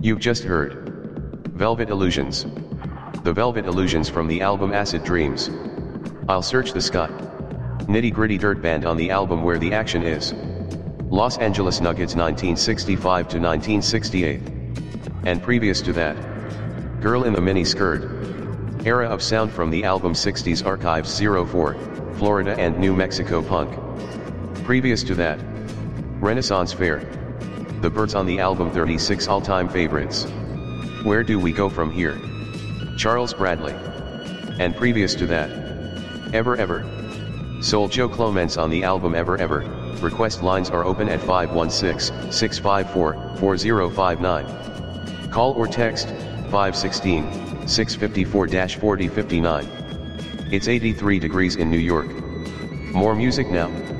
You've just heard Velvet Illusions. The Velvet Illusions from the album Acid Dreams. I'll Search the Sky. Nitty Gritty Dirt Band on the album Where the Action Is. Los Angeles Nuggets 1965 to 1968. And previous to that, Girl in the Mini Skirt. Era of sound from the album 60s Archives 04, Florida and New Mexico Punk. Previous to that, Renaissance Fair. The Byrds on the album 36 All-Time Favorites. Where Do We Go From Here? Charles Bradley. And previous to that, Ever Ever. Soul Joe Clements on the album Ever Ever. Request lines are open at 516-654-4059. Call or text 516-654-4059. It's 83 degrees in New York. More music now.